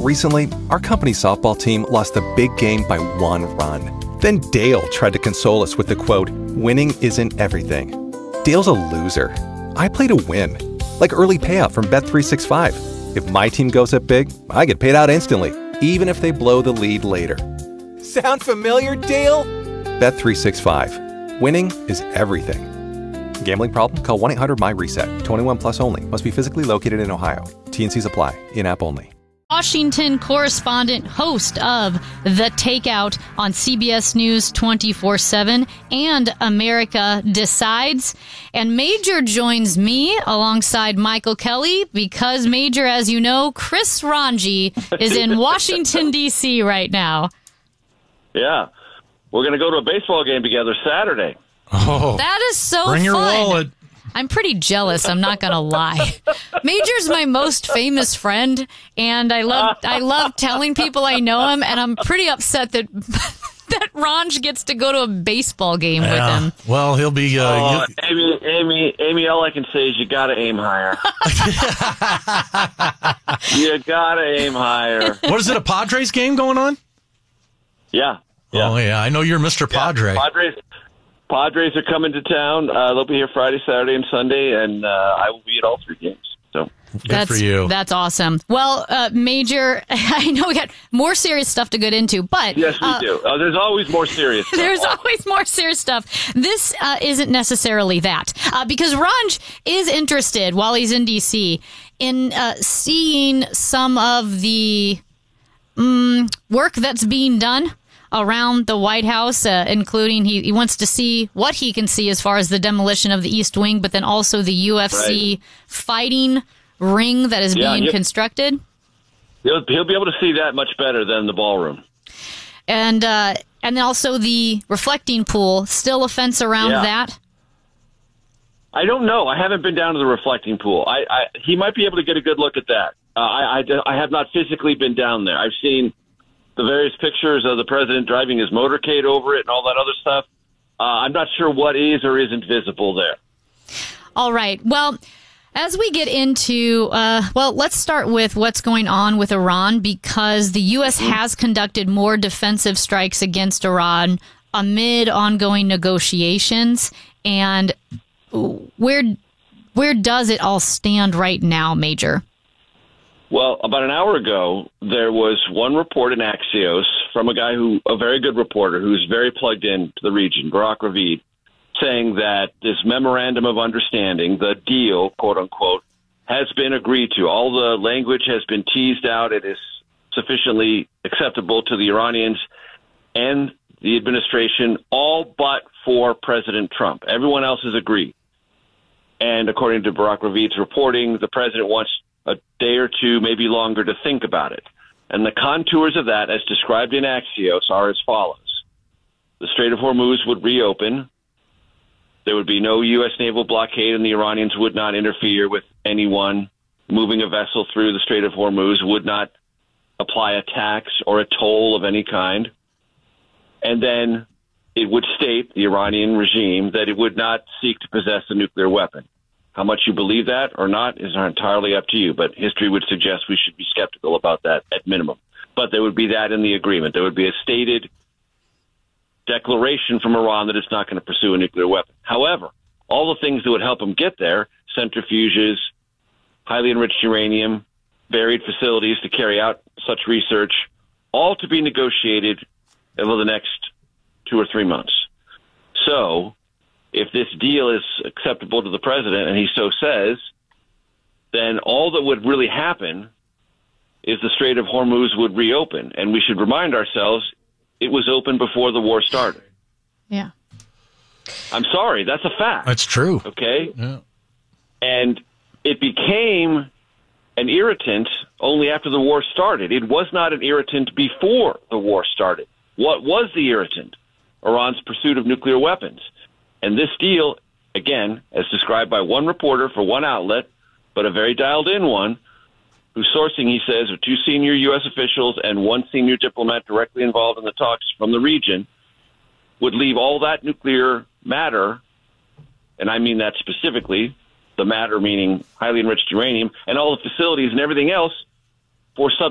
Recently, our company softball team lost a big game by 1 run. Then Dale tried to console us with the quote, "Winning isn't everything." Dale's a loser. I play to win. Like early payout from Bet365. If my team goes up big, I get paid out instantly, even if they blow the lead later. Sound familiar, Dale? Bet365. Winning is everything. Gambling problem? Call 1-800-MY-RESET. 21 plus only. Must be physically located in Ohio. T&Cs apply. In-app only. Washington correspondent, host of The Takeout on CBS News 24/7 and America Decides. And Major joins me alongside Michael Kelly because, Major, as you know, Chris Ranji is in Washington, D.C. right now. Yeah. We're going to go to a baseball game together Saturday. Oh, that is so bring your fun. wallet. I'm pretty jealous, I'm not going to lie. Major's my most famous friend, and I love telling people I know him, and I'm pretty upset that that Ranj gets to go to a baseball game with him. Well, he'll be... Amy, all I can say is you got to aim higher. You got to aim higher. What is it, a Padres game going on? Yeah. Oh, yeah, I know you're Mr. Padre. Padres are coming to town. They'll be here Friday, Saturday, and Sunday, and I will be at all 3 games. So Good for you. That's awesome. Well, Major, I know we got more serious stuff to get into, but... Yes, we do. There's always more serious stuff. There's always more serious stuff. This isn't necessarily that, because Ranj is interested, while he's in D.C., in seeing some of the work that's being done around the White House, including he wants to see what he can see as far as the demolition of the East Wing, but then also the UFC fighting ring that is being constructed. He'll be able to see that much better than the ballroom. And then also the reflecting pool, still a fence around that? I don't know. I haven't been down to the reflecting pool. He might be able to get a good look at that. I have not physically been down there. I've seen the various pictures of the president driving his motorcade over it and all that other stuff. I'm not sure what is or isn't visible there. All right. Well, as we get into, let's start with what's going on with Iran, because the U.S. has conducted more defensive strikes against Iran amid ongoing negotiations. And where does it all stand right now, Major? Well, about an hour ago, there was one report in Axios from a very good reporter who's very plugged in to the region, Barak Ravid, saying that this memorandum of understanding, the deal, quote unquote, has been agreed to. All the language has been teased out. It is sufficiently acceptable to the Iranians and the administration, all but for President Trump. Everyone else has agreed. And according to Barak Ravid's reporting, the president wants a day or two, maybe longer, to think about it. And the contours of that, as described in Axios, are as follows. The Strait of Hormuz would reopen. There would be no U.S. naval blockade, and the Iranians would not interfere with anyone moving a vessel through the Strait of Hormuz, would not apply a tax or a toll of any kind. And then it would state, the Iranian regime, that it would not seek to possess a nuclear weapon. How much you believe that or not is entirely up to you, but history would suggest we should be skeptical about that at minimum. But there would be that in the agreement. There would be a stated declaration from Iran that it's not going to pursue a nuclear weapon. However, all the things that would help them get there, centrifuges, highly enriched uranium, buried facilities to carry out such research, all to be negotiated over the next 2 or 3 months. So if this deal is acceptable to the president, and he so says, then all that would really happen is the Strait of Hormuz would reopen. And we should remind ourselves it was open before the war started. Yeah. I'm sorry, that's a fact. That's true. Okay? Yeah. And it became an irritant only after the war started. It was not an irritant before the war started. What was the irritant? Iran's pursuit of nuclear weapons. And this deal, again, as described by one reporter for one outlet, but a very dialed-in one, whose sourcing, he says, are 2 senior U.S. officials and 1 senior diplomat directly involved in the talks from the region, would leave all that nuclear matter, and I mean that specifically, the matter meaning highly enriched uranium, and all the facilities and everything else for